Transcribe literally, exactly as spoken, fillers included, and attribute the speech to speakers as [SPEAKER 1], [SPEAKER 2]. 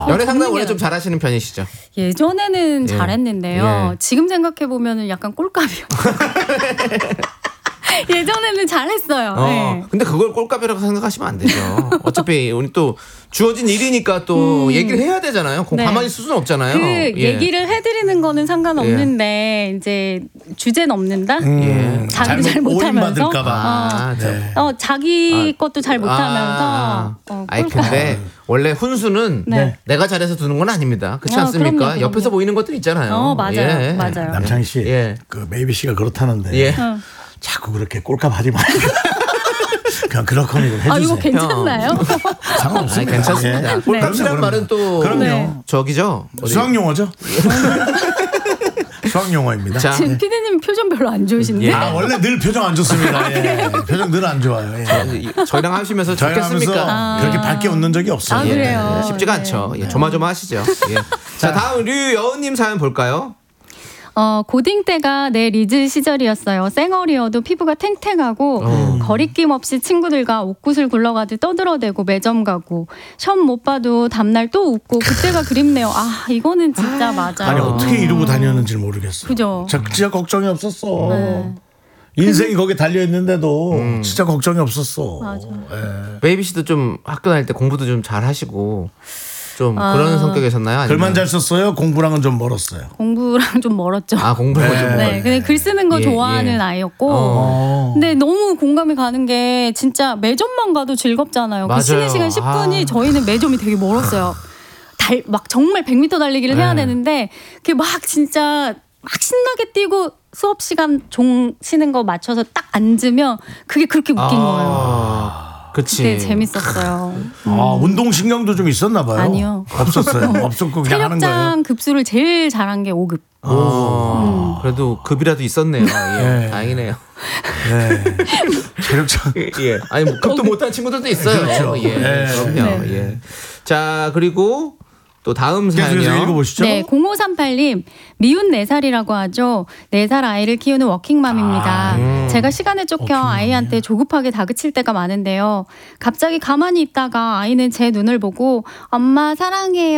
[SPEAKER 1] 연애 상담 원래 좀 잘하시는 편이시죠?
[SPEAKER 2] 예전에는
[SPEAKER 1] 예.
[SPEAKER 2] 잘했는데요.
[SPEAKER 1] 예.
[SPEAKER 2] 지금 생각해보면 약간 꼴값이요. 예전에는 잘했어요.
[SPEAKER 1] 어,
[SPEAKER 2] 네.
[SPEAKER 1] 근데 그걸 꼴값이라고 생각하시면 안 되죠. 어차피 우리 또 주어진 일이니까 또
[SPEAKER 2] 음.
[SPEAKER 1] 얘기를 해야 되잖아요. 네. 가만히 있을 수는 없잖아요.
[SPEAKER 2] 그
[SPEAKER 1] 예.
[SPEAKER 2] 얘기를 해드리는 거는 상관없는데 이제 주제 넘는다.
[SPEAKER 3] 음,
[SPEAKER 2] 자기 잘
[SPEAKER 3] 잘못
[SPEAKER 2] 못하면서
[SPEAKER 3] 오인받을까봐.
[SPEAKER 1] 아, 저-
[SPEAKER 3] 네.
[SPEAKER 2] 어 자기
[SPEAKER 1] 아.
[SPEAKER 2] 것도 잘 못하면서
[SPEAKER 1] 아,
[SPEAKER 2] 어,
[SPEAKER 1] 아니
[SPEAKER 2] 꼴값.
[SPEAKER 1] 근데 원래 훈수는
[SPEAKER 2] 네.
[SPEAKER 1] 내가 잘해서 두는 건 아닙니다. 그렇지
[SPEAKER 2] 어,
[SPEAKER 1] 않습니까?
[SPEAKER 2] 그럼요, 그럼요.
[SPEAKER 1] 옆에서 보이는 것들 있잖아요.
[SPEAKER 2] 어 맞아요,
[SPEAKER 1] 예.
[SPEAKER 2] 맞아요.
[SPEAKER 3] 남창희 씨,
[SPEAKER 1] 예.
[SPEAKER 3] 그 메이비 씨가 그렇다는데
[SPEAKER 1] 예.
[SPEAKER 2] 어.
[SPEAKER 3] 자꾸 그렇게 꼴값 하지 말고 그냥 그렇거니 해주세요.
[SPEAKER 2] 아 이거 괜찮나요?
[SPEAKER 1] 아니,
[SPEAKER 3] 상관없습니다.
[SPEAKER 1] 괜찮습니다.
[SPEAKER 3] 예.
[SPEAKER 1] 꼴값이란
[SPEAKER 3] 네,
[SPEAKER 1] 말은 또
[SPEAKER 3] 그럼요.
[SPEAKER 2] 네.
[SPEAKER 1] 저기죠. 어디-
[SPEAKER 3] 수학 용어죠. 수학 용어입니다.
[SPEAKER 1] 자,
[SPEAKER 2] 지금 피디님 표정 별로 안 좋으신데.
[SPEAKER 1] 예.
[SPEAKER 3] 아 원래 늘 표정 안 좋습니다. 예. 표정 늘 안 좋아요. 예.
[SPEAKER 1] 저희랑 하시면서
[SPEAKER 3] 저희랑
[SPEAKER 1] 좋겠습니까?
[SPEAKER 3] 하면서 그렇게 밝게 웃는 적이 없어요.
[SPEAKER 2] 아, 그래요?
[SPEAKER 1] 예, 쉽지가
[SPEAKER 2] 네.
[SPEAKER 1] 않죠. 예, 조마조마하시죠. 예. 자, 다음 류여은님 사연 볼까요?
[SPEAKER 2] 어, 고딩 때가 내 리즈 시절이었어요. 쌩얼이어도 피부가 탱탱하고
[SPEAKER 1] 어.
[SPEAKER 2] 거리낌 없이 친구들과 옷구슬 굴러가듯 떠들어대고 매점 가고 시험 못 봐도 다음날 또 웃고 그때가 그립네요. 아 이거는 진짜 맞아요.
[SPEAKER 3] 아니 어떻게 이러고 다녔는지 모르겠어.
[SPEAKER 2] 그죠?
[SPEAKER 3] 저 진짜 걱정이 없었어.
[SPEAKER 2] 네.
[SPEAKER 3] 인생이 거기 달려 있는데도
[SPEAKER 1] 음.
[SPEAKER 3] 진짜 걱정이 없었어.
[SPEAKER 2] 맞아.
[SPEAKER 3] 예.
[SPEAKER 1] 베이비 씨도 좀 학교 다닐 때 공부도 좀 잘 하시고 좀
[SPEAKER 2] 아.
[SPEAKER 1] 그런 성격이셨나요? 아니면-
[SPEAKER 3] 글만 잘 썼어요. 공부랑은 좀 멀었어요.
[SPEAKER 2] 공부랑 좀 멀었죠.
[SPEAKER 1] 아 공부를
[SPEAKER 3] 네.
[SPEAKER 1] 좀
[SPEAKER 2] 네, 근데 글 쓰는 거
[SPEAKER 1] 예,
[SPEAKER 2] 좋아하는
[SPEAKER 1] 예.
[SPEAKER 2] 아이였고.
[SPEAKER 1] 어.
[SPEAKER 2] 근데 너무 공감이 가는 게 진짜 매점만 가도 즐겁잖아요.
[SPEAKER 1] 맞아요.
[SPEAKER 2] 그 쉬는 시간 십 분이
[SPEAKER 1] 아.
[SPEAKER 2] 저희는 매점이 되게 멀었어요. 달, 막 정말 백 미터 달리기를 해야
[SPEAKER 1] 네.
[SPEAKER 2] 되는데 그게 막 진짜 막 신나게 뛰고 수업 시간 종 치는 거 맞춰서 딱 앉으면 그게 그렇게 웃긴 거예요.
[SPEAKER 1] 아, 그치.
[SPEAKER 2] 그때 재밌었어요.
[SPEAKER 3] 아, 운동신경도 좀 있었나 봐요.
[SPEAKER 2] 아니요.
[SPEAKER 3] 없었어요. 없었고 그냥 하는 거예요.
[SPEAKER 2] 체력장 급수를 제일 잘한 게 오 급.
[SPEAKER 1] 아, 그래도 급이라도 있었네요. 예,
[SPEAKER 3] 네.
[SPEAKER 1] 다행이네요.
[SPEAKER 3] 네. 체력장.
[SPEAKER 1] 예, 아니 뭐 급도 못한 친구들도 있어요.
[SPEAKER 3] 그렇죠.
[SPEAKER 1] 예,
[SPEAKER 3] 네.
[SPEAKER 1] 그럼요. 예. 자 그리고 또 다음
[SPEAKER 3] 계속해서
[SPEAKER 1] 사연이요.
[SPEAKER 3] 읽어보시죠.
[SPEAKER 2] 네, 공오삼팔님 미운 네 살이라고 하죠. 네 살 아이를 키우는 워킹맘입니다.
[SPEAKER 1] 음.
[SPEAKER 2] 제가 시간에 쫓겨 아이한테 조급하게 다그칠 때가 많은데요. 갑자기 가만히 있다가 아이는 제 눈을 보고 엄마 사랑해요